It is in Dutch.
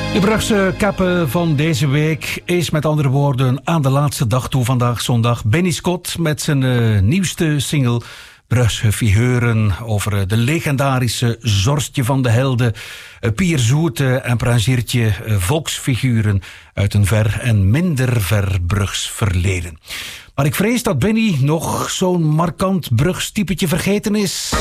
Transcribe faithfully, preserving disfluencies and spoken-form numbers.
De Brugse kappen van deze week is met andere woorden aan de laatste dag toe, vandaag zondag. Benny Scott met zijn uh, nieuwste single Brugse figuren over uh, de legendarische Zorstje van de Helden, uh, Pier Zoete en Pranziertje, uh, volksfiguren uit een ver en minder ver Brugs verleden. Maar ik vrees dat Benny nog zo'n markant Brugstypetje vergeten is.